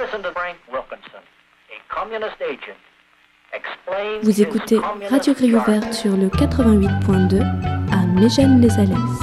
Vous écoutez Radio Grille Ouverte sur le 88.2 à Méjeanne-les-Alès.